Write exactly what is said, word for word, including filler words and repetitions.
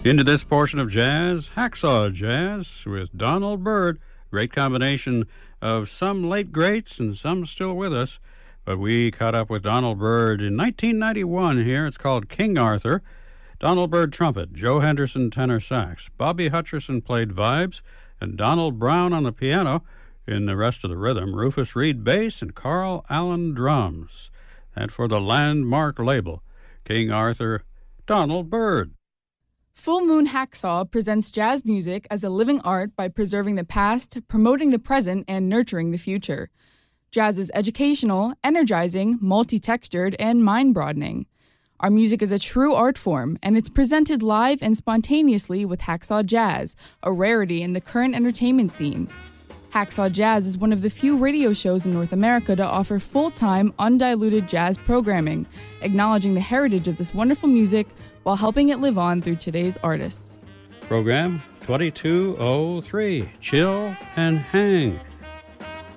Into this portion of jazz, Hacksaw Jazz with Donald Byrd. Great combination of some late greats and some still with us. But we caught up with Donald Byrd in nineteen ninety-one here. It's called King Arthur. Donald Byrd trumpet, Joe Henderson tenor sax, Bobby Hutcherson played vibes, and Donald Brown on the piano. In the rest of the rhythm, Rufus Reed bass and Carl Allen drums. And for the Landmark label, King Arthur, Donald Byrd. Full Moon Hacksaw presents jazz music as a living art by preserving the past, promoting the present, and nurturing the future. Jazz is educational, energizing, multi-textured, and mind-broadening. Our music is a true art form, and it's presented live and spontaneously with Hacksaw Jazz, a rarity in the current entertainment scene. Hacksaw Jazz is one of the few radio shows in North America to offer full-time, undiluted jazz programming, acknowledging the heritage of this wonderful music while helping it live on through today's artists. Program twenty-two oh three, Chill and Hang.